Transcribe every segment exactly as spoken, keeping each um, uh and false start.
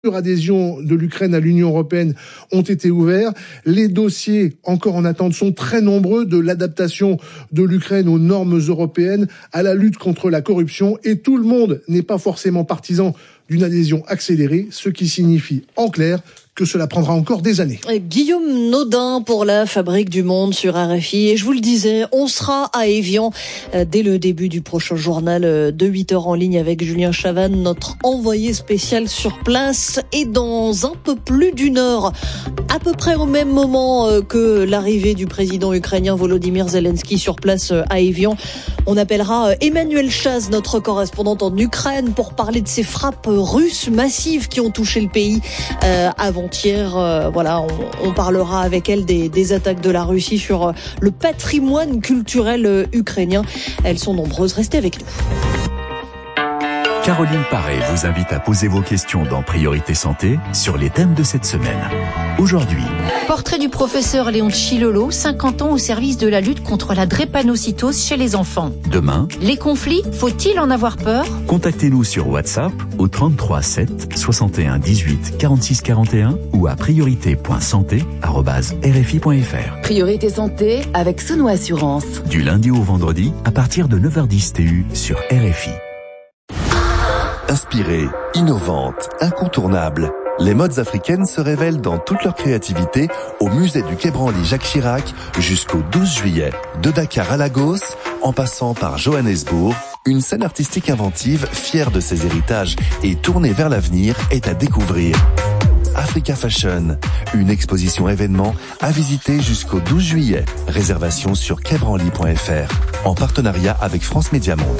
Adhésion de l'Ukraine à l'Union européenne ont été ouverts. Les dossiers encore en attente sont très nombreux, de l'adaptation de l'Ukraine aux normes européennes, à la lutte contre la corruption, et tout le monde n'est pas forcément partisan d'une adhésion accélérée, ce qui signifie en clair que cela prendra encore des années. Guillaume Naudin pour la Fabrique du Monde sur R F I. Et je vous le disais, on sera à Évian dès le début du prochain journal de huit heures en ligne avec Julien Chavannes, notre envoyé spécial sur place. Et dans un peu plus d'une heure, à peu près au même moment que l'arrivée du président ukrainien Volodymyr Zelensky sur place à Évian, on appellera Emmanuel Chaz, notre correspondante en Ukraine, pour parler de ces frappes russes massives qui ont touché le pays euh, avant Hier, euh, voilà, on, on parlera avec elle des, des attaques de la Russie sur euh, le patrimoine culturel euh, ukrainien. Elles sont nombreuses. Restez avec nous. Caroline Paré vous invite à poser vos questions dans Priorité Santé sur les thèmes de cette semaine. Aujourd'hui, portrait du professeur Léon Chilolo, cinquante ans au service de la lutte contre la drépanocytose chez les enfants. Demain, les conflits, faut-il en avoir peur ? Contactez-nous sur WhatsApp au trente-trois sept soixante et un dix-huit quarante-six quarante et un ou à priorité point santé arobase r f i point f r. Priorité Santé avec Sono Assurance. Du lundi au vendredi à partir de neuf heures dix T U sur R F I. Inspirée, innovante, incontournable, les modes africaines se révèlent dans toute leur créativité au musée du Quai Branly Jacques Chirac jusqu'au douze juillet. De Dakar à Lagos, en passant par Johannesburg, une scène artistique inventive, fière de ses héritages et tournée vers l'avenir, est à découvrir. Africa Fashion, une exposition événement à visiter jusqu'au douze juillet. Réservation sur quai branly point f r, en partenariat avec France Média Monde.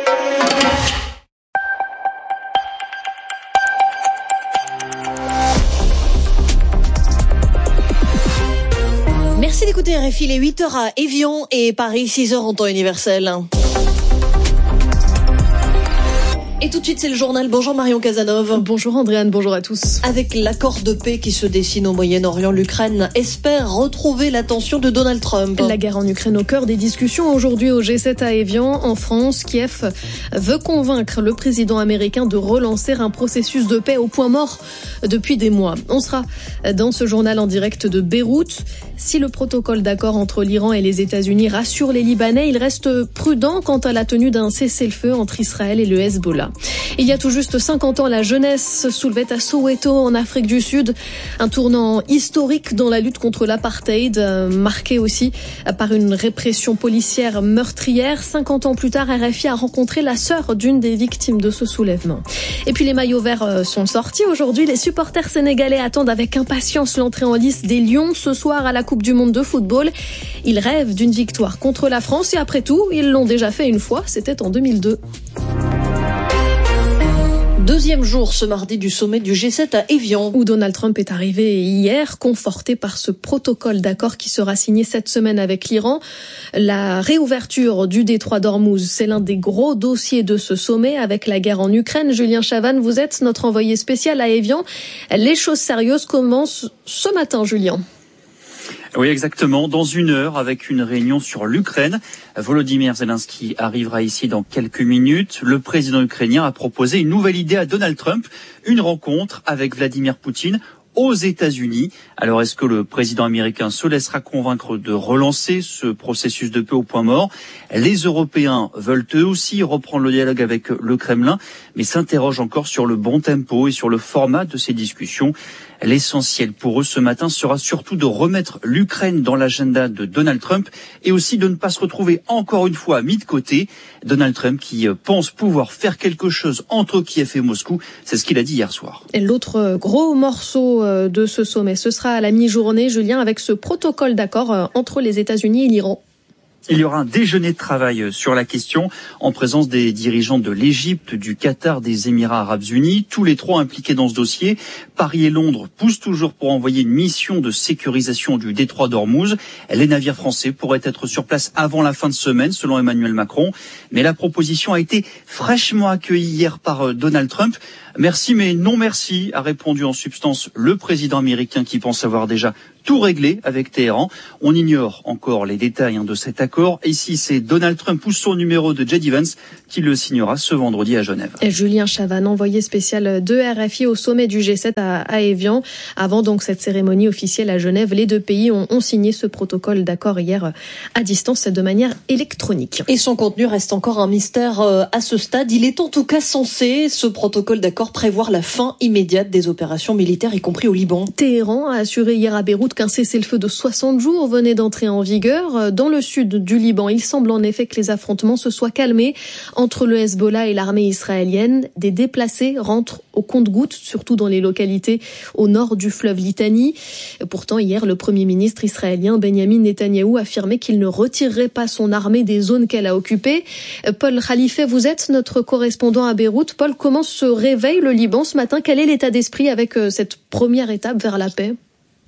Merci d'écouter R F I, les huit heures à Évian et Paris, six heures en temps universel. Et tout de suite, c'est le journal. Bonjour Marion Casanov. Bonjour Andréane, bonjour à tous. Avec l'accord de paix qui se dessine au Moyen-Orient, l'Ukraine espère retrouver l'attention de Donald Trump. La guerre en Ukraine au cœur des discussions aujourd'hui au G sept à Évian. En France, Kiev veut convaincre le président américain de relancer un processus de paix au point mort depuis des mois. On sera dans ce journal en direct de Beyrouth. Si le protocole d'accord entre l'Iran et les États-Unis rassure les Libanais, il reste prudent quant à la tenue d'un cessez-le-feu entre Israël et le Hezbollah. Il y a tout juste cinquante ans, la jeunesse soulevait à Soweto, en Afrique du Sud, un tournant historique dans la lutte contre l'apartheid, euh, marqué aussi par une répression policière meurtrière. cinquante ans plus tard, R F I a rencontré la sœur d'une des victimes de ce soulèvement. Et puis les maillots verts sont sortis aujourd'hui. Les supporters sénégalais attendent avec impatience l'entrée en lice des Lions ce soir à la Coupe du Monde de football. Ils rêvent d'une victoire contre la France et après tout, ils l'ont déjà fait une fois, c'était en deux mille deux. Deuxième jour ce mardi du sommet du G sept à Évian, où Donald Trump est arrivé hier, conforté par ce protocole d'accord qui sera signé cette semaine avec l'Iran. La réouverture du détroit d'Ormuz, c'est l'un des gros dossiers de ce sommet avec la guerre en Ukraine. Julien Chavannes, vous êtes notre envoyé spécial à Évian. Les choses sérieuses commencent ce matin, Julien. Oui, exactement. Dans une heure, avec une réunion sur l'Ukraine. Volodymyr Zelensky arrivera ici dans quelques minutes. Le président ukrainien a proposé une nouvelle idée à Donald Trump, une rencontre avec Vladimir Poutine aux États-Unis. Alors, est-ce que le président américain se laissera convaincre de relancer ce processus de paix au point mort ? Les Européens veulent eux aussi reprendre le dialogue avec le Kremlin, mais s'interrogent encore sur le bon tempo et sur le format de ces discussions. L'essentiel pour eux ce matin sera surtout de remettre l'Ukraine dans l'agenda de Donald Trump et aussi de ne pas se retrouver encore une fois mis de côté. Donald Trump qui pense pouvoir faire quelque chose entre Kiev et Moscou, c'est ce qu'il a dit hier soir. Et l'autre gros morceau de ce sommet, ce sera à la mi-journée, Julien, avec ce protocole d'accord entre les États-Unis et l'Iran. Il y aura un déjeuner de travail sur la question en présence des dirigeants de l'Égypte, du Qatar, des Émirats arabes unis, tous les trois impliqués dans ce dossier. Paris et Londres poussent toujours pour envoyer une mission de sécurisation du détroit d'Ormuz. Les navires français pourraient être sur place avant la fin de semaine, selon Emmanuel Macron. Mais la proposition a été fraîchement accueillie hier par Donald Trump. Merci mais non merci, a répondu en substance le président américain qui pense avoir déjà tout régler avec Téhéran. On ignore encore les détails hein, de cet accord. Ici, c'est Donald Trump ou son numéro de J D Vance qui le signera ce vendredi à Genève. Et Julien Chavannes, envoyé spécial de R F I au sommet du G sept à, à Évian. Avant donc cette cérémonie officielle à Genève, les deux pays ont, ont signé ce protocole d'accord hier à distance de manière électronique. Et son contenu reste encore un mystère à ce stade. Il est en tout cas censé, ce protocole d'accord, prévoir la fin immédiate des opérations militaires, y compris au Liban. Téhéran a assuré hier à Beyrouth qu'un cessez-le-feu de soixante jours venait d'entrer en vigueur. Dans le sud du Liban, il semble en effet que les affrontements se soient calmés entre le Hezbollah et l'armée israélienne. Des déplacés rentrent au compte-gouttes, surtout dans les localités au nord du fleuve Litani. Pourtant, hier, le Premier ministre israélien Benyamin Netanyahou affirmait qu'il ne retirerait pas son armée des zones qu'elle a occupées. Paul Khalife, vous êtes notre correspondant à Beyrouth. Paul, comment se réveille le Liban ce matin? Quel est l'état d'esprit avec cette première étape vers la paix?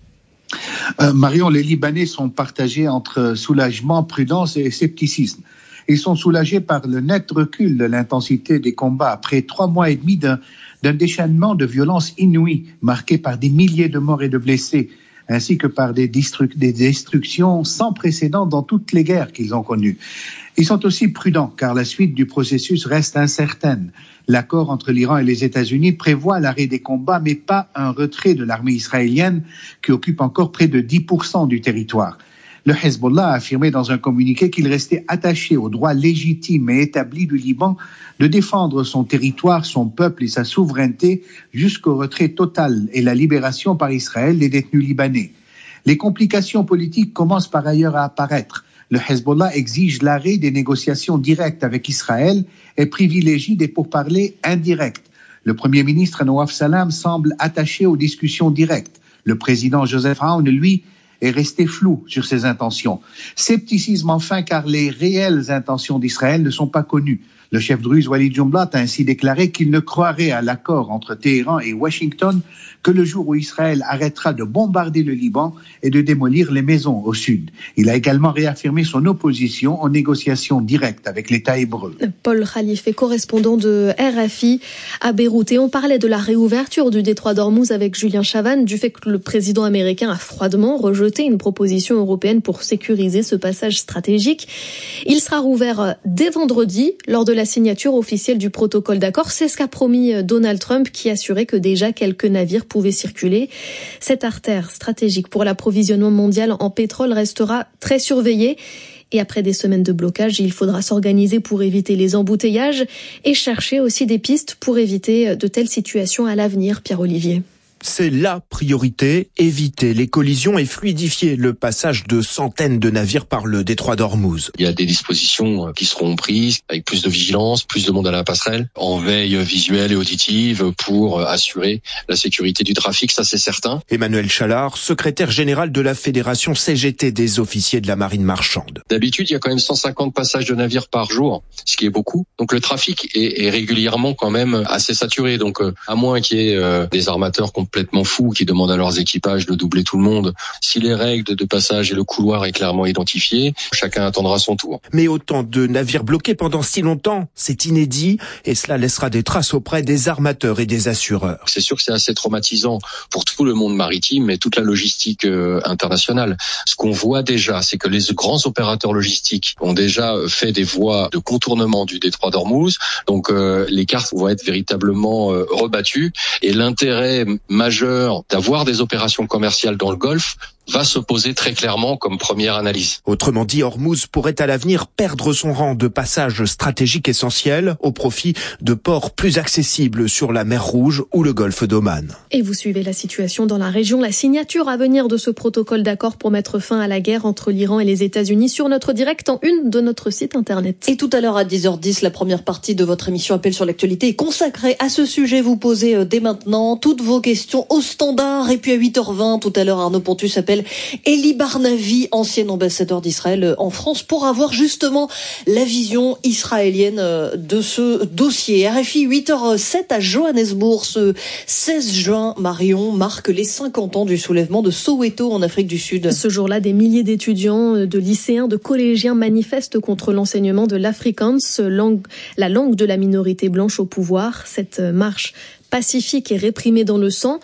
Euh, Marion, les Libanais sont partagés entre soulagement, prudence et scepticisme. Ils sont soulagés par le net recul de l'intensité des combats après trois mois et demi d'un, d'un déchaînement de violence inouïe, marqué par des milliers de morts et de blessés, ainsi que par des, destru- des destructions sans précédent dans toutes les guerres qu'ils ont connues. Ils sont aussi prudents, car la suite du processus reste incertaine. L'accord entre l'Iran et les États-Unis prévoit l'arrêt des combats, mais pas un retrait de l'armée israélienne, qui occupe encore près de dix pour cent du territoire. Le Hezbollah a affirmé dans un communiqué qu'il restait attaché au droit légitime et établi du Liban de défendre son territoire, son peuple et sa souveraineté jusqu'au retrait total et la libération par Israël des détenus libanais. Les complications politiques commencent par ailleurs à apparaître. Le Hezbollah exige l'arrêt des négociations directes avec Israël et privilégie des pourparlers indirects. Le Premier ministre Nawaf Salam semble attaché aux discussions directes. Le président Joseph Aoun, lui, est resté flou sur ses intentions. Scepticisme enfin, car les réelles intentions d'Israël ne sont pas connues. Le chef druze Walid Jumblat a ainsi déclaré qu'il ne croirait à l'accord entre Téhéran et Washington que le jour où Israël arrêtera de bombarder le Liban et de démolir les maisons au sud. Il a également réaffirmé son opposition aux négociations directes avec l'État hébreu. Paul Khalife, correspondant de R F I à Beyrouth. Et on parlait de la réouverture du détroit d'Ormuz avec Julien Chavannes, du fait que le président américain a froidement rejeté une proposition européenne pour sécuriser ce passage stratégique. Il sera rouvert dès vendredi lors de la signature officielle du protocole d'accord. C'est ce qu'a promis Donald Trump, qui assurait que déjà quelques navires pouvaient circuler. Cette artère stratégique pour l'approvisionnement mondial en pétrole restera très surveillée. Et après des semaines de blocage, il faudra s'organiser pour éviter les embouteillages et chercher aussi des pistes pour éviter de telles situations à l'avenir. Pierre-Olivier. C'est la priorité, éviter les collisions et fluidifier le passage de centaines de navires par le détroit d'Ormuz. Il y a des dispositions qui seront prises avec plus de vigilance, plus de monde à la passerelle, en veille visuelle et auditive pour assurer la sécurité du trafic, ça c'est certain. Emmanuel Chalard, secrétaire général de la Fédération C G T des officiers de la marine marchande. D'habitude, il y a quand même cent cinquante passages de navires par jour, ce qui est beaucoup. Donc le trafic est, est régulièrement quand même assez saturé. Donc à moins qu'il y ait euh, des armateurs complètement fous qui demandent à leurs équipages de doubler tout le monde. Si les règles de passage et le couloir est clairement identifié, chacun attendra son tour. Mais autant de navires bloqués pendant si longtemps, c'est inédit et cela laissera des traces auprès des armateurs et des assureurs. C'est sûr que c'est assez traumatisant pour tout le monde maritime et toute la logistique euh, internationale. Ce qu'on voit déjà, c'est que les grands opérateurs logistiques ont déjà fait des voies de contournement du détroit d'Ormuz. Donc euh, les cartes vont être véritablement euh, rebattues et l'intérêt majeur d'avoir des opérations commerciales dans le Golfe va se poser très clairement comme première analyse. Autrement dit, Ormuz pourrait à l'avenir perdre son rang de passage stratégique essentiel au profit de ports plus accessibles sur la mer Rouge ou le golfe d'Oman. Et vous suivez la situation dans la région. La signature à venir de ce protocole d'accord pour mettre fin à la guerre entre l'Iran et les États-Unis sur notre direct en une de notre site internet. Et tout à l'heure à dix heures dix, la première partie de votre émission Appel sur l'actualité est consacrée à ce sujet. Vous posez dès maintenant toutes vos questions au standard. Et puis à huit heures vingt, tout à l'heure, Arnaud Pontus appelle Elie Barnavi, ancien ambassadeur d'Israël en France, pour avoir justement la vision israélienne de ce dossier. R F I huit heures sept à Johannesburg, ce seize juin, Marion, marque les cinquante ans du soulèvement de Soweto en Afrique du Sud. Ce jour-là, des milliers d'étudiants, de lycéens, de collégiens manifestent contre l'enseignement de l'Afrikaans, langue, la langue de la minorité blanche au pouvoir. Cette marche pacifique et réprimée dans le sang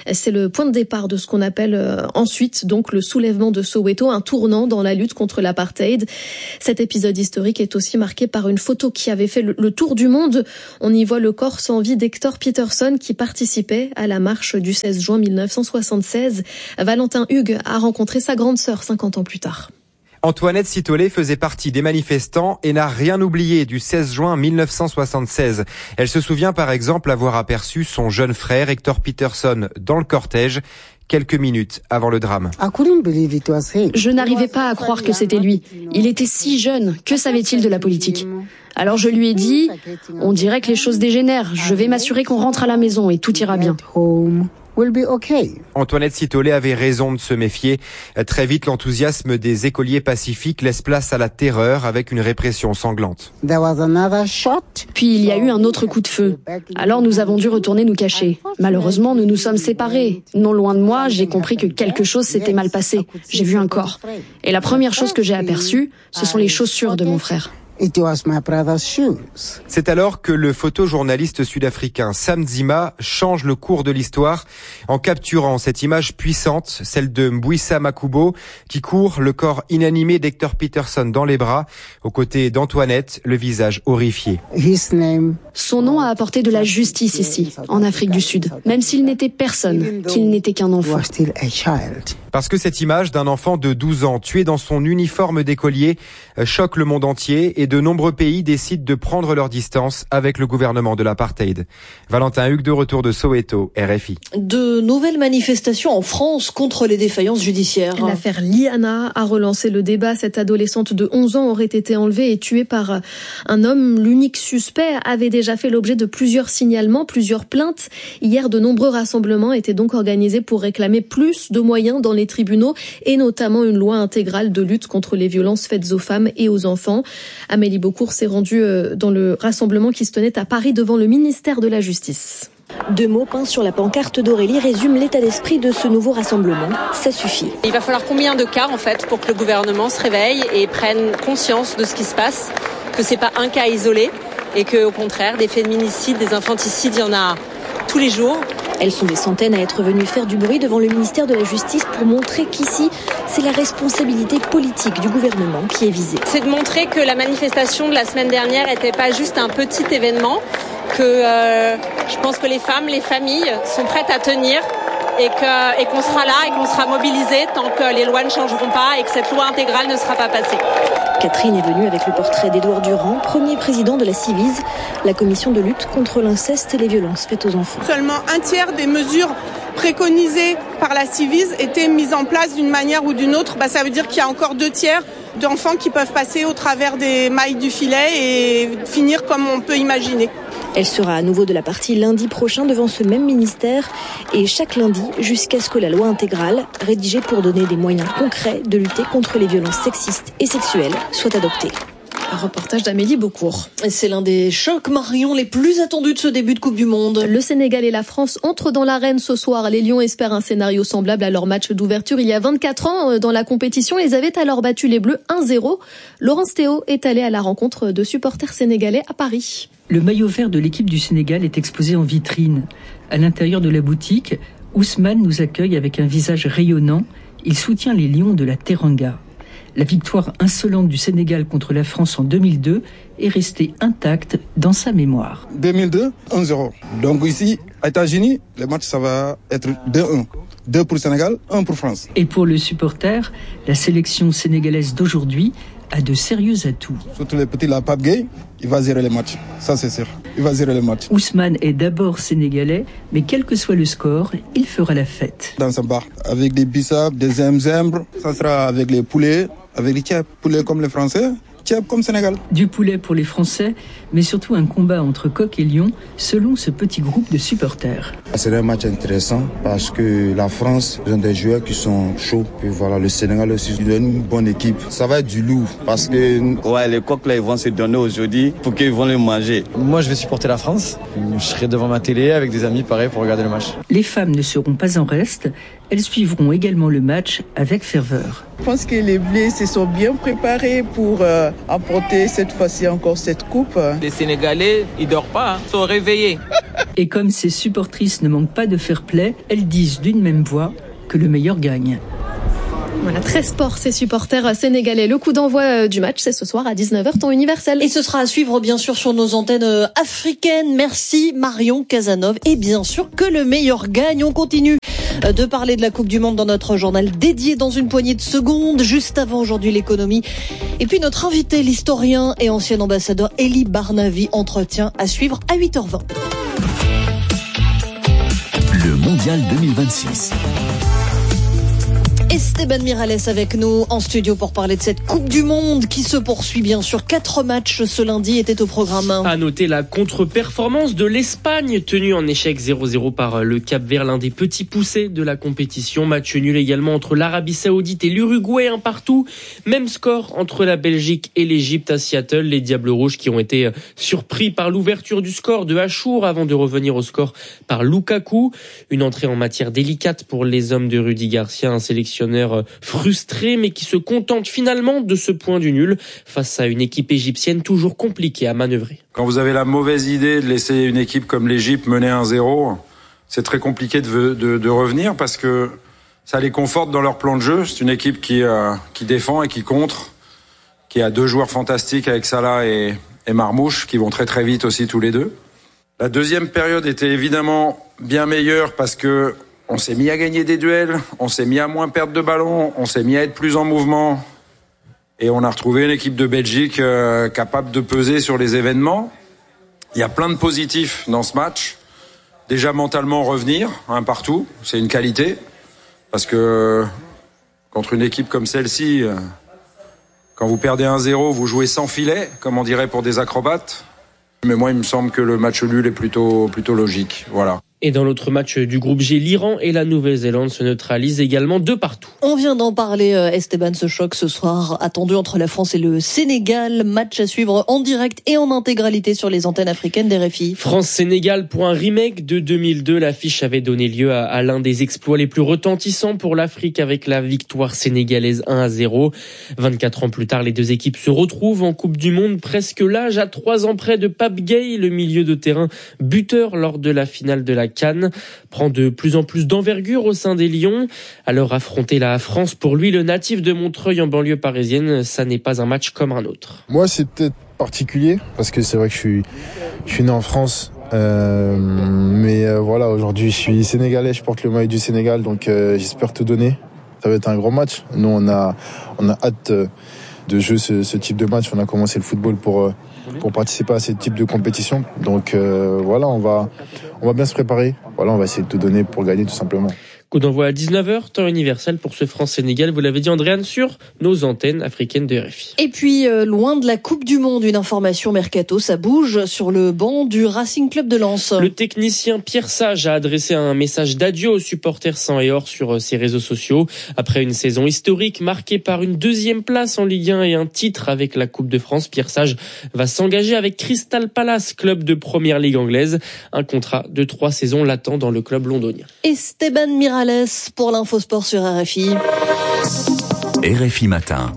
C'est le point de départ de ce qu'on appelle ensuite donc le soulèvement de Soweto, un tournant dans la lutte contre l'apartheid. Cet épisode historique est aussi marqué par une photo qui avait fait le tour du monde. On y voit le corps sans vie d'Hector Peterson qui participait à la marche du seize juin mille neuf cent soixante-seize. Valentin Hugues a rencontré sa grande sœur cinquante ans plus tard. Antoinette Sitolé faisait partie des manifestants et n'a rien oublié du seize juin mille neuf cent soixante-seize. Elle se souvient par exemple avoir aperçu son jeune frère Hector Peterson dans le cortège quelques minutes avant le drame. Je n'arrivais pas à croire que c'était lui. Il était si jeune. Que savait-il de la politique ? Alors je lui ai dit, on dirait que les choses dégénèrent. Je vais m'assurer qu'on rentre à la maison et tout ira bien. Antoinette Sitolé avait raison de se méfier. Très vite, l'enthousiasme des écoliers pacifiques laisse place à la terreur avec une répression sanglante. Puis il y a eu un autre coup de feu. Alors nous avons dû retourner nous cacher. Malheureusement, nous nous sommes séparés. Non loin de moi, j'ai compris que quelque chose s'était mal passé. J'ai vu un corps. Et la première chose que j'ai aperçue, ce sont les chaussures de mon frère. It was my brother's shoes. C'est alors que le photojournaliste sud-africain Sam Nzima change le cours de l'histoire en capturant cette image puissante, celle de Mbuyisa Makubo, qui court le corps inanimé d'Hector Peterson dans les bras, aux côtés d'Antoinette, le visage horrifié. His name... Son nom a apporté de la justice ici, en Afrique du Sud, même s'il n'était personne, qu'il n'était qu'un enfant. Parce que cette image d'un enfant de douze ans tué dans son uniforme d'écolier choque le monde entier et de nombreux pays décident de prendre leur distance avec le gouvernement de l'apartheid. Valentin Hugues de retour de Soweto, R F I. De nouvelles manifestations en France contre les défaillances judiciaires. L'affaire Liana a relancé le débat. Cette adolescente de onze ans aurait été enlevée et tuée par un homme. L'unique suspect avait déjà fait l'objet de plusieurs signalements, plusieurs plaintes. Hier, de nombreux rassemblements étaient donc organisés pour réclamer plus de moyens dans les tribunaux et notamment une loi intégrale de lutte contre les violences faites aux femmes et aux enfants. Amélie Beaucourt s'est rendue dans le rassemblement qui se tenait à Paris devant le ministère de la Justice. Deux mots peints sur la pancarte d'Aurélie résument l'état d'esprit de ce nouveau rassemblement. Ça suffit. Il va falloir combien de cas en fait pour que le gouvernement se réveille et prenne conscience de ce qui se passe, que c'est pas un cas isolé et que au contraire des féminicides, des infanticides, il y en a tous les jours. Elles sont des centaines à être venues faire du bruit devant le ministère de la Justice pour montrer qu'ici, c'est la responsabilité politique du gouvernement qui est visée. C'est de montrer que la manifestation de la semaine dernière n'était pas juste un petit événement, que euh, je pense que les femmes, les familles sont prêtes à tenir et que, et qu'on sera là et qu'on sera mobilisés tant que les lois ne changeront pas et que cette loi intégrale ne sera pas passée. Catherine est venue avec le portrait d'Édouard Durand, premier président de la Ciivise, la commission de lutte contre l'inceste et les violences faites aux enfants. Seulement un tiers des mesures préconisées par la Ciivise étaient mises en place d'une manière ou d'une autre. Bah, ça veut dire qu'il y a encore deux tiers d'enfants qui peuvent passer au travers des mailles du filet et finir comme on peut imaginer. Elle sera à nouveau de la partie lundi prochain devant ce même ministère et chaque lundi jusqu'à ce que la loi intégrale, rédigée pour donner des moyens concrets de lutter contre les violences sexistes et sexuelles, soit adoptée. Un reportage d'Amélie Beaucourt. C'est l'un des chocs, Marion, les plus attendus de ce début de Coupe du Monde. Le Sénégal et la France entrent dans l'arène ce soir. Les Lions espèrent un scénario semblable à leur match d'ouverture il y a vingt-quatre ans dans la compétition. Ils avaient alors battu les Bleus un zéro. Laurence Théo est allée à la rencontre de supporters sénégalais à Paris. Le maillot vert de l'équipe du Sénégal est exposé en vitrine. À l'intérieur de la boutique, Ousmane nous accueille avec un visage rayonnant. Il soutient les Lions de la Teranga. La victoire insolente du Sénégal contre la France en deux mille deux est restée intacte dans sa mémoire. deux mille deux, un zéro. Donc ici, aux États-Unis, le match ça va être deux un. deux pour le Sénégal, un pour France. Et pour le supporter, la sélection sénégalaise d'aujourd'hui a de sérieux atouts. Surtout les petits, la Pape Gueye, il va gérer les matchs. Ça c'est sûr. Il va gérer les matchs. Ousmane est d'abord sénégalais, mais quel que soit le score, il fera la fête. Dans un bar, avec des bissap, des zembres, ça sera avec les poulets, avec les tièbes, poulets comme les Français, tièbes comme Sénégal. Du poulet pour les Français, mais surtout un combat entre coq et lion, selon ce petit groupe de supporters. C'est un match intéressant parce que la France, ils ont des joueurs qui sont chauds. Puis voilà, le Sénégal aussi, ils ont une bonne équipe. Ça va être du lourd parce que ouais, les coqs là, ils vont se donner aujourd'hui pour qu'ils vont les manger. Moi, je vais supporter la France. Je serai devant ma télé avec des amis, pareil, pour regarder le match. Les femmes ne seront pas en reste. Elles suivront également le match avec ferveur. Je pense que les Bleus se sont bien préparés pour euh, apporter cette fois-ci encore cette coupe. Les Sénégalais, ils dorment pas, hein, sont réveillés. Et comme ces supportrices ne manquent pas de fair play, elles disent d'une même voix que le meilleur gagne. Voilà, très sport, ces supporters sénégalais. Le coup d'envoi du match, c'est ce soir à dix-neuf heures, temps universel. Et ce sera à suivre, bien sûr, sur nos antennes africaines. Merci Marion Cazenove. Et bien sûr, que le meilleur gagne. On continue de parler de la Coupe du Monde dans notre journal dédié dans une poignée de secondes. Juste avant aujourd'hui, l'économie. Et puis notre invité, l'historien et ancien ambassadeur Elie Barnavi, entretien à suivre à huit heures vingt. Le Mondial deux mille vingt-six. Esteban Miralles avec nous en studio pour parler de cette Coupe du Monde qui se poursuit bien sûr. Quatre matchs ce lundi étaient au programme. À noter la contre-performance de l'Espagne, tenue en échec zéro zéro par le Cap-Vert, l'un des petits poussés de la compétition. Match nul également entre l'Arabie Saoudite et l'Uruguay, un partout. Même score entre la Belgique et l'Égypte à Seattle. Les Diables Rouges qui ont été surpris par l'ouverture du score de Achour avant de revenir au score par Lukaku. Une entrée en matière délicate pour les hommes de Rudy Garcia, un sélectionneur frustré mais qui se contente finalement de ce point du nul face à une équipe égyptienne toujours compliquée à manœuvrer. Quand vous avez la mauvaise idée de laisser une équipe comme l'Égypte mener un zéro, c'est très compliqué de, de, de revenir parce que ça les conforte dans leur plan de jeu. C'est une équipe qui, euh, qui défend et qui contre, qui a deux joueurs fantastiques avec Salah et, et Marmouche qui vont très très vite aussi tous les deux. La deuxième période était évidemment bien meilleure parce que on s'est mis à gagner des duels, on s'est mis à moins perdre de ballon, on s'est mis à être plus en mouvement et on a retrouvé une équipe de Belgique euh, capable de peser sur les événements. Il y a plein de positifs dans ce match. Déjà mentalement revenir, un partout, c'est une qualité parce que contre une équipe comme celle-ci, euh, quand vous perdez un zéro, vous jouez sans filet, comme on dirait pour des acrobates. Mais moi, il me semble que le match nul est plutôt, plutôt logique. Voilà. Et dans l'autre match du groupe G, l'Iran et la Nouvelle-Zélande se neutralisent également de partout. On vient d'en parler, Esteban, ce choc ce soir attendu entre la France et le Sénégal. Match à suivre en direct et en intégralité sur les antennes africaines d'R F I. France-Sénégal pour un remake de deux mille deux. L'affiche avait donné lieu à, à l'un des exploits les plus retentissants pour l'Afrique avec la victoire sénégalaise un à zéro. vingt-quatre ans plus tard, les deux équipes se retrouvent en Coupe du Monde. Presque l'âge à trois ans près de Pape Gueye, le milieu de terrain buteur lors de la finale de la Cannes, prend de plus en plus d'envergure au sein des Lions. Alors affronter la France, pour lui, le natif de Montreuil en banlieue parisienne, ça n'est pas un match comme un autre. Moi, c'est peut-être particulier parce que c'est vrai que je suis, je suis né en France. Euh, mais euh, voilà, aujourd'hui, je suis sénégalais, je porte le maillot du Sénégal, donc euh, j'espère tout donner. Ça va être un gros match. Nous, on a, on a hâte euh, de jouer ce, ce type de match. On a commencé le football pour euh, pour participer à ce type de compétition. Donc euh, voilà, on va on va bien se préparer. Voilà, on va essayer de tout donner pour gagner tout simplement. Coup d'envoi à dix-neuf heures, temps universel pour ce France-Sénégal. Vous l'avez dit, Andréane, sur nos antennes africaines de R F I. Et puis, euh, loin de la Coupe du Monde, une information mercato, ça bouge sur le banc du Racing Club de Lens. Le technicien Pierre Sage a adressé un message d'adieu aux supporters sang et or sur ses réseaux sociaux. Après une saison historique marquée par une deuxième place en Ligue un et un titre avec la Coupe de France, Pierre Sage va s'engager avec Crystal Palace, club de première ligue anglaise. Un contrat de trois saisons l'attend dans le club londonien. Esteban Miralles pour l'Infosport sur R F I. R F I Matin.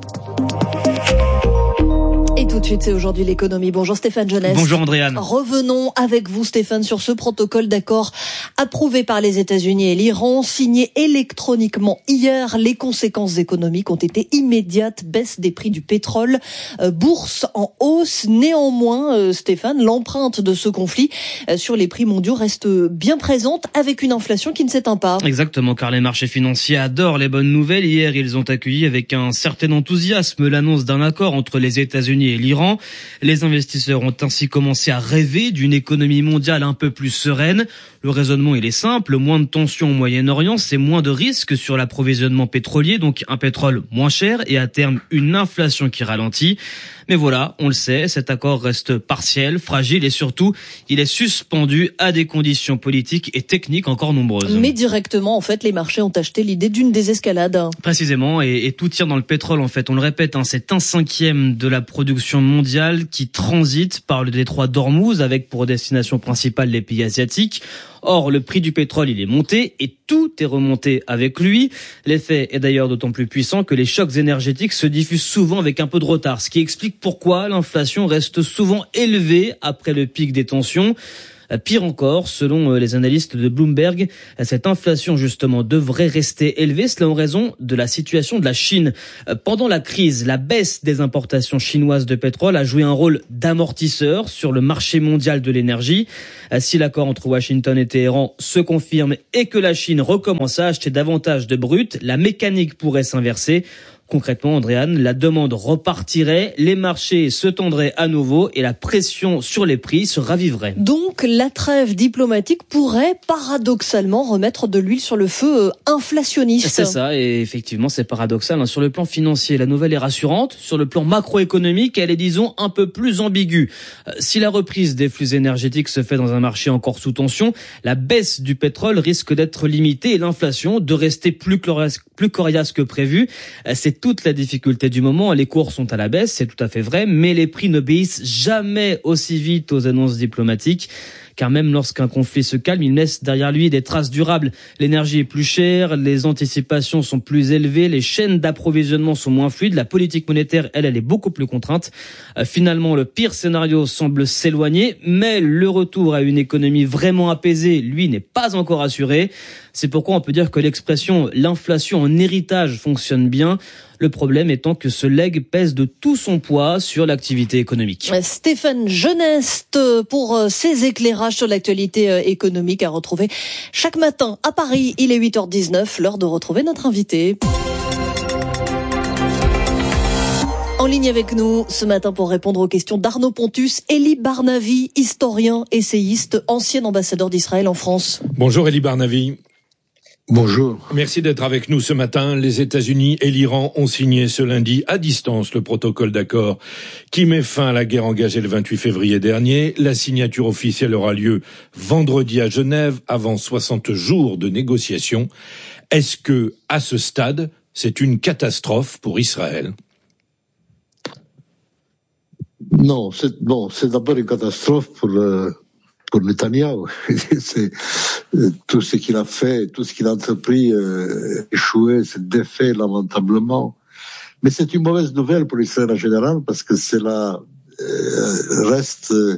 Et tout de suite, c'est aujourd'hui l'économie. Bonjour Stéphane Jeunesse. Bonjour Andréane. Revenons avec vous Stéphane sur ce protocole d'accord approuvé par les États-Unis et l'Iran, signé électroniquement hier. Les conséquences économiques ont été immédiates, baisse des prix du pétrole, euh, bourse en hausse. Néanmoins, euh, Stéphane, l'empreinte de ce conflit euh, sur les prix mondiaux reste bien présente avec une inflation qui ne s'éteint pas. Exactement, car les marchés financiers adorent les bonnes nouvelles. Hier, ils ont accueilli avec un certain enthousiasme l'annonce d'un accord entre les États-Unis et l'Iran. Les investisseurs ont ainsi commencé à rêver d'une économie mondiale un peu plus sereine. Le raisonnement, il est simple. Moins de tensions au Moyen-Orient, c'est moins de risques sur l'approvisionnement pétrolier, donc un pétrole moins cher et à terme une inflation qui ralentit. Mais voilà, on le sait, cet accord reste partiel, fragile et surtout, il est suspendu à des conditions politiques et techniques encore nombreuses. Mais directement, en fait, les marchés ont acheté l'idée d'une désescalade. Précisément, et, et tout tient dans le pétrole, en fait. On le répète, hein, c'est un cinquième de la production exportations mondiales qui transitent par le détroit d'Ormuz avec pour destination principale les pays asiatiques. Or, le prix du pétrole, il est monté et tout est remonté avec lui. L'effet est d'ailleurs d'autant plus puissant que les chocs énergétiques se diffusent souvent avec un peu de retard, ce qui explique pourquoi l'inflation reste souvent élevée après le pic des tensions. Pire encore, selon les analystes de Bloomberg, cette inflation justement devrait rester élevée, cela en raison de la situation de la Chine. Pendant la crise, la baisse des importations chinoises de pétrole a joué un rôle d'amortisseur sur le marché mondial de l'énergie. Si l'accord entre Washington et Téhéran se confirme et que la Chine recommence à acheter davantage de brut, la mécanique pourrait s'inverser. Concrètement, Andréane, la demande repartirait, les marchés se tendraient à nouveau et la pression sur les prix se raviverait. Donc, la trêve diplomatique pourrait paradoxalement remettre de l'huile sur le feu inflationniste. C'est ça, et effectivement, c'est paradoxal. Sur le plan financier, la nouvelle est rassurante. Sur le plan macroéconomique, elle est, disons, un peu plus ambiguë. Si la reprise des flux énergétiques se fait dans un marché encore sous tension, la baisse du pétrole risque d'être limitée et l'inflation de rester plus coriace, plus coriace que prévu. C'est toute la difficulté du moment. Les cours sont à la baisse, c'est tout à fait vrai, mais les prix n'obéissent jamais aussi vite aux annonces diplomatiques. Car même lorsqu'un conflit se calme, il laisse derrière lui des traces durables. L'énergie est plus chère, les anticipations sont plus élevées, les chaînes d'approvisionnement sont moins fluides, la politique monétaire, elle, elle est beaucoup plus contrainte. Euh, finalement, le pire scénario semble s'éloigner, mais le retour à une économie vraiment apaisée, lui, n'est pas encore assuré. C'est pourquoi on peut dire que l'expression « l'inflation en héritage » fonctionne bien. Le problème étant que ce legs pèse de tout son poids sur l'activité économique. Stéphane Geneste pour ses éclairages sur l'actualité économique à retrouver chaque matin à Paris. Il est huit heures dix-neuf, l'heure de retrouver notre invité. En ligne avec nous ce matin pour répondre aux questions d'Arnaud Pontus, Elie Barnavi, historien, essayiste, ancien ambassadeur d'Israël en France. Bonjour Elie Barnavi. Bonjour. Merci d'être avec nous ce matin. Les États-Unis et l'Iran ont signé ce lundi à distance le protocole d'accord qui met fin à la guerre engagée le vingt-huit février dernier. La signature officielle aura lieu vendredi à Genève avant soixante jours de négociations. Est-ce que, à ce stade, c'est une catastrophe pour Israël ? Non, c'est bon, c'est d'abord une catastrophe pour le pour Netanyahou. C'est euh, tout ce qu'il a fait, tout ce qu'il a entrepris, euh, échoué, c'est défait lamentablement. Mais c'est une mauvaise nouvelle pour Israël en général parce que c'est là euh, reste euh,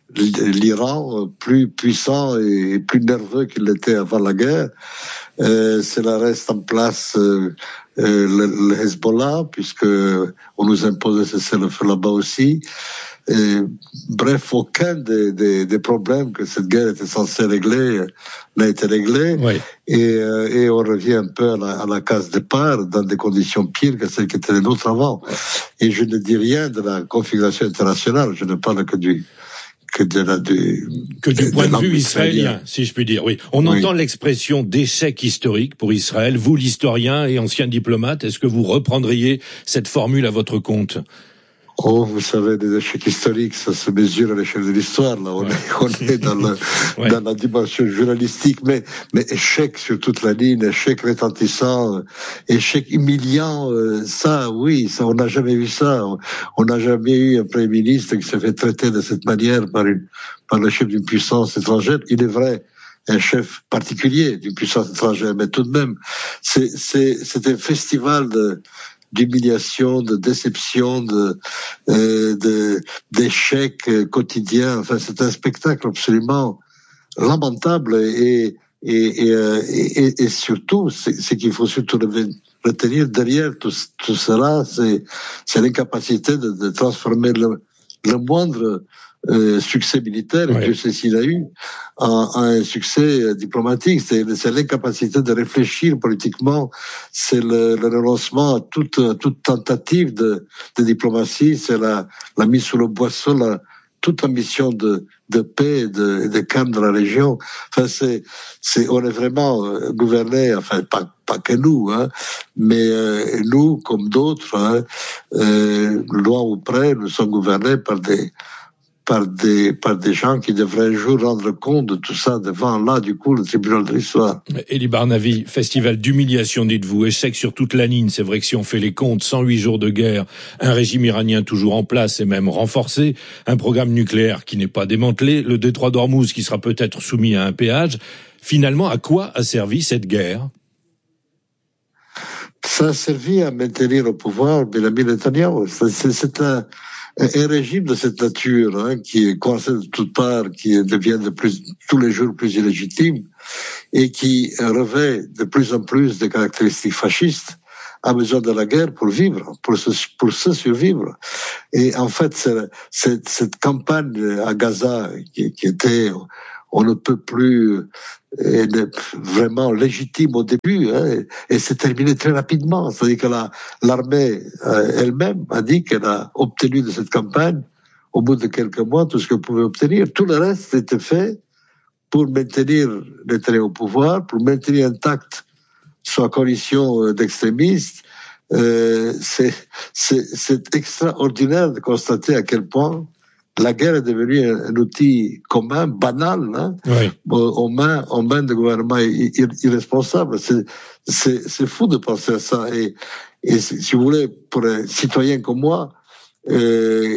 l'Iran plus puissant et plus nerveux qu'il l'était avant la guerre. Euh, c'est là reste en place euh, euh, le, le Hezbollah puisque on nous impose de cesser le feu là-bas aussi. Et, bref, aucun des, des, des problèmes que cette guerre était censée régler n'a été réglé. Oui. Et, euh, et on revient un peu à la, à la case départ dans des conditions pires que celles qui étaient les nôtres avant. Et je ne dis rien de la configuration internationale, je ne parle que du que de la du que du de, point de, de vue israélien, si je puis dire. Oui, on oui. entend l'expression d'échec historique pour Israël. Vous, l'historien et ancien diplomate, est-ce que vous reprendriez cette formule à votre compte? Oh, vous savez, des échecs historiques, ça se mesure à l'échelle de l'histoire. Là, on, ouais. est, on est dans, le, ouais. dans la dimension journalistique, mais, mais échec sur toute la ligne, échec retentissant, échec humiliant. Euh, ça, oui, ça, on n'a jamais vu ça. On n'a jamais eu un premier ministre qui s'est fait traiter de cette manière par une, par le chef d'une puissance étrangère. Il est vrai, un chef particulier d'une puissance étrangère, mais tout de même, c'est, c'est, c'est un festival de d'humiliation, de déception, de, euh, de d'échecs quotidiens. Enfin, c'est un spectacle absolument lamentable et et et, et, et surtout, c'est, c'est qu'il faut surtout retenir derrière tout, tout cela, c'est c'est l'incapacité de, de transformer le, le moindre Euh, succès militaire, ouais. Dieu sait s'il a eu, en, en un succès diplomatique. C'est, c'est l'incapacité de réfléchir politiquement, c'est le, le renoncement à toute, à toute tentative de, de diplomatie, c'est la, la mise sous le boisseau, la, toute ambition de, de paix et de, de calme dans la région. Enfin, c'est, c'est, on est vraiment euh, gouverné, enfin, pas, pas que nous, hein, mais euh, nous, comme d'autres, hein, euh, loin ou près, nous sommes gouvernés par des par des par des gens qui devraient un jour rendre compte de tout ça devant, là, du coup, le tribunal de l'histoire. Elie Barnavi, festival d'humiliation, dites-vous, échec sur toute la ligne. C'est vrai que si on fait les comptes, cent huit jours de guerre, un régime iranien toujours en place et même renforcé, un programme nucléaire qui n'est pas démantelé, le détroit d'Ormuz qui sera peut-être soumis à un péage. Finalement, à quoi a servi cette guerre? Ça a servi à maintenir au pouvoir Benjamin Netanyahu. C'est, c'est un, un régime de cette nature, hein, qui est coincé de toutes parts, qui devient de plus, tous les jours plus illégitime et qui revêt de plus en plus des caractéristiques fascistes, a besoin de la guerre pour vivre, pour se, pour se survivre. Et en fait, c'est, c'est, cette campagne à Gaza qui, qui était, on ne peut plus, et vraiment légitime au début, hein, et c'est terminé très rapidement. C'est-à-dire que la, l'armée euh, elle-même a dit qu'elle a obtenu de cette campagne, au bout de quelques mois, tout ce qu'elle pouvait obtenir. Tout le reste était fait pour maintenir Netanyahu au pouvoir, pour maintenir intact sa coalition d'extrémistes. Euh, c'est, c'est, c'est extraordinaire de constater à quel point la guerre est devenue un, un outil commun, banal, hein, oui. aux mains, aux mains de gouvernements irresponsables. C'est, c'est, c'est fou de penser à ça. Et, et si vous voulez, pour un citoyen comme moi, euh,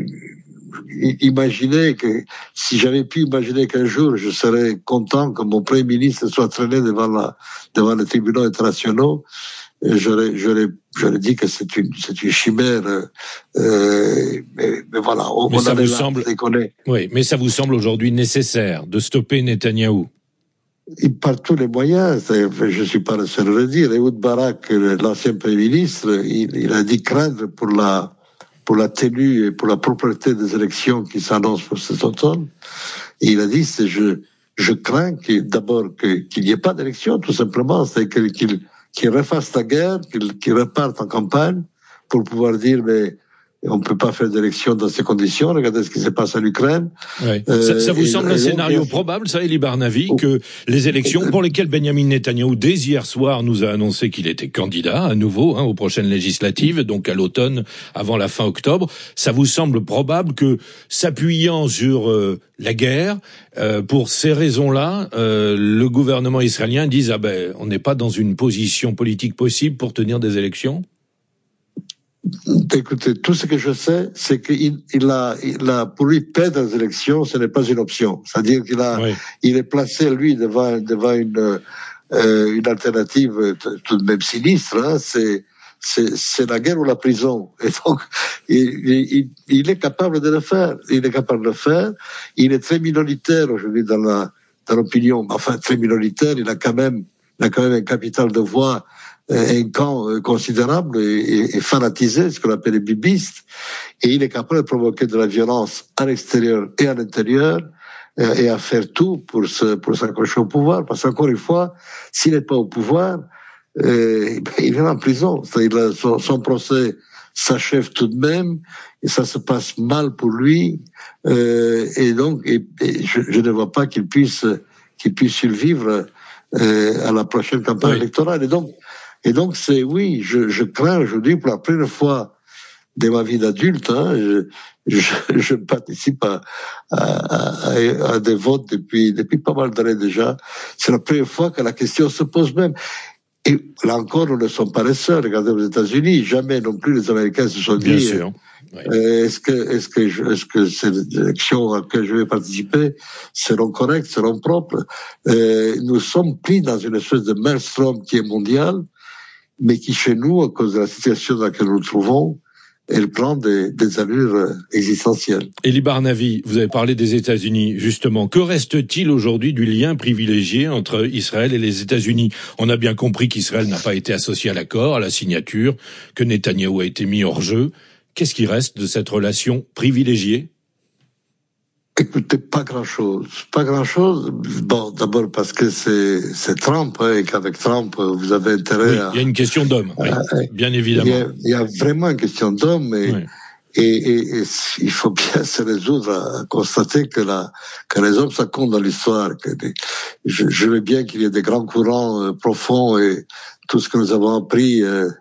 imaginez que, si j'avais pu imaginer qu'un jour je serais content que mon Premier ministre soit traîné devant la, devant les tribunaux internationaux, j'aurais, j'aurais, j'aurais dit que c'est une, c'est une chimère, euh, mais, mais voilà, on, mais on ça en vous est là, semble, c'est qu'on est. Oui, mais ça vous semble aujourd'hui nécessaire de stopper Netanyahou? Par tous les moyens, je suis pas le seul à le dire. Ehud Barak, l'ancien Premier ministre, il, il a dit craindre pour la, pour la tenue et pour la propreté des élections qui s'annoncent pour cet automne. Et il a dit, c'est je, je crains que, d'abord que, qu'il n'y ait pas d'élection, tout simplement, c'est qu'il, qu'il qu'il refasse la guerre, qu'il, qu'il reparte en campagne pour pouvoir dire, mais on ne peut pas faire d'élection dans ces conditions. Regardez ce qui se passe en Ukraine. Ouais. Euh, ça, ça vous et, semble et un donc, scénario probable, ça, Elie Barnavi, oh. que les élections pour lesquelles Benjamin Netanyahou, dès hier soir, nous a annoncé qu'il était candidat à nouveau hein, aux prochaines législatives, donc à l'automne, avant la fin octobre, ça vous semble probable que, s'appuyant sur euh, la guerre, euh, pour ces raisons-là, euh, le gouvernement israélien dise ah ben on n'est pas dans une position politique possible pour tenir des élections? Écoutez, tout ce que je sais, c'est qu'il il a, il a, pour lui, perdre les élections, ce n'est pas une option. C'est-à-dire qu'il a, oui. il est placé, lui, devant, devant une, euh, une alternative tout de même sinistre, hein, c'est, c'est, c'est la guerre ou la prison. Et donc, il, il, il est capable de le faire. Il est capable de le faire. Il est très minoritaire aujourd'hui dans la, dans l'opinion. Enfin, très minoritaire. Il a quand même, il a quand même un capital de voix, un camp considérable et, et, et fanatisé, ce qu'on appelle les bibistes, et il est capable de provoquer de la violence à l'extérieur et à l'intérieur, euh, et à faire tout pour se, pour s'accrocher au pouvoir. Parce qu'encore une fois, s'il n'est pas au pouvoir, euh, il est en prison. C'est-à-dire son, son procès s'achève tout de même, et ça se passe mal pour lui, euh, et donc, et, et je, je ne vois pas qu'il puisse, qu'il puisse survivre euh, à la prochaine campagne oui. électorale. Et donc, Et donc, c'est, oui, je, je crains aujourd'hui pour la première fois de ma vie d'adulte, hein, je, je, je participe à, à, à, à des votes depuis, depuis pas mal d'années déjà. C'est la première fois que la question se pose même. Et là encore, nous ne sommes pas les seuls. Regardez aux États-Unis, jamais non plus les Américains se sont dit, Bien sûr. Oui. Euh, est-ce que, est-ce que, je, est-ce que ces élections à laquelle je vais participer seront correctes, seront propres? Euh, nous sommes pris dans une espèce de maelstrom qui est mondiale, mais qui chez nous, à cause de la situation dans laquelle nous nous trouvons, elle prend des, des allures existentielles. Elie Barnavi, vous avez parlé des États-Unis, justement. Que reste-t-il aujourd'hui du lien privilégié entre Israël et les États-Unis? On a bien compris qu'Israël n'a pas été associé à l'accord, à la signature, que Netanyahou a été mis hors jeu. Qu'est-ce qui reste de cette relation privilégiée? Écoutez, pas grand-chose. Pas grand-chose. Bon, d'abord parce que c'est, c'est Trump, hein, et qu'avec Trump, vous avez intérêt oui, à... il y a une question d'homme, oui, à, bien évidemment. Il y, a, il y a vraiment une question d'homme, et, oui. et, et, et il faut bien se résoudre à constater que, la, que les hommes, ça compte dans l'histoire. Que des, je, je veux bien qu'il y ait des grands courants euh, profonds, et tout ce que nous avons appris... Euh,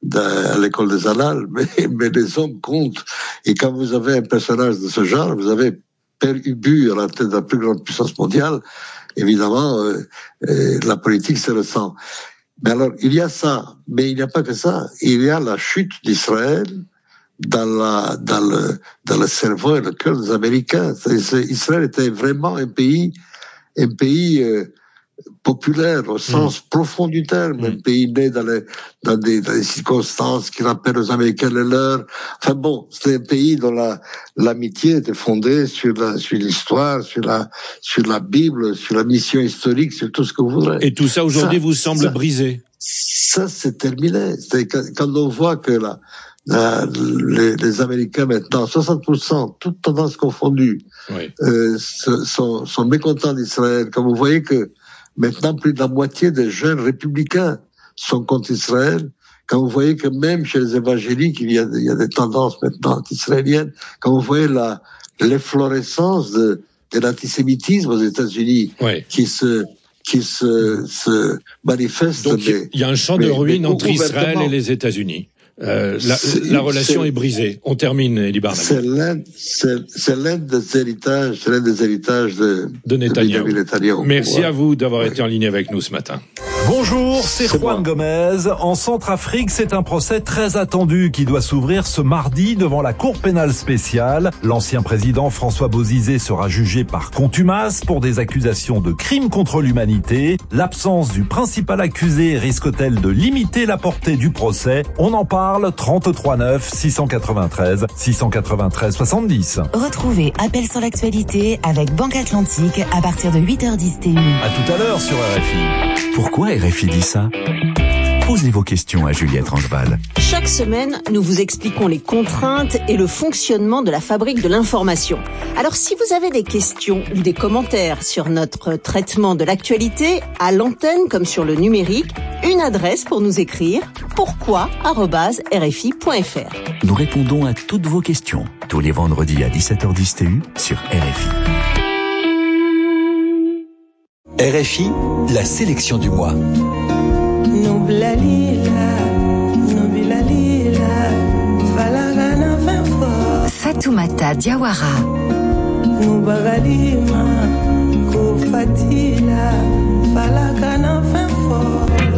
à l'école des annales, mais, mais les hommes comptent. Et quand vous avez un personnage de ce genre, vous avez Père Ubu à la tête de la plus grande puissance mondiale, évidemment, euh, euh, la politique se ressent. Mais alors, il y a ça, mais il n'y a pas que ça. Il y a la chute d'Israël dans la, dans le, dans le cerveau et le cœur des Américains. C'est, c'est, Israël était vraiment un pays, un pays euh, populaire au sens mmh. profond du terme, mmh. un pays né dans, les, dans, des, dans des circonstances qui rappellent aux Américains les leurs. Enfin bon, c'était un pays dont la, l'amitié était fondée sur la, sur l'histoire, sur la, sur la Bible, sur la mission historique, sur tout ce que vous voudrez. Et tout ça aujourd'hui ça, vous semble ça, brisé? Ça, c'est terminé. C'est quand, quand on voit que la, la, les, les Américains maintenant, soixante pour cent, toutes tendances confondues, oui. euh, sont, sont mécontents d'Israël. Quand vous voyez que maintenant, plus de la moitié des jeunes républicains sont contre Israël. Quand vous voyez que même chez les évangéliques, il y a, il y a des tendances maintenant anti-israéliennes. Quand vous voyez la, l'efflorescence de, de l'antisémitisme aux États-Unis, oui. qui se, qui se, se manifeste. Donc, il y a un champ de ruines entre Israël et les États-Unis. Euh, la, la relation est, est brisée. On termine, Elie Barnabé. C'est l'un, c'est, c'est l'un des héritages, c'est l'un des héritages de, de Netanyahou. De Netanyahou. Merci ouais. à vous d'avoir ouais. été en ligne avec nous ce matin. Bonjour, c'est, c'est Juan moi. Gomez. En Centrafrique, c'est un procès très attendu qui doit s'ouvrir ce mardi devant la Cour pénale spéciale. L'ancien président François Bozizé sera jugé par contumace pour des accusations de crimes contre l'humanité. L'absence du principal accusé risque-t-elle de limiter la portée du procès? On en parle, trente-trois neuf six cent quatre-vingt-treize six cent quatre-vingt-treize soixante-dix. Retrouvez Appel sur l'actualité avec Banque Atlantique à partir de huit heures dix T U. À tout à l'heure sur R F I. Pourquoi R F I dit ça? Posez vos questions à Juliette Rangeval. Chaque semaine, nous vous expliquons les contraintes et le fonctionnement de la fabrique de l'information. Alors si vous avez des questions ou des commentaires sur notre traitement de l'actualité, à l'antenne comme sur le numérique, une adresse pour nous écrire, pourquoi arobase r f i point f r. Nous répondons à toutes vos questions, tous les vendredis à dix-sept heures dix T U sur R F I. R F I, la sélection du mois. Fatoumata Diawara.